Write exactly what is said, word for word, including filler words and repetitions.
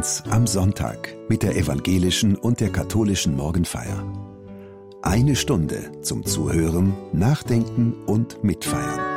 eins am Sonntag mit der evangelischen und der katholischen Morgenfeier. Eine Stunde zum Zuhören, Nachdenken und Mitfeiern.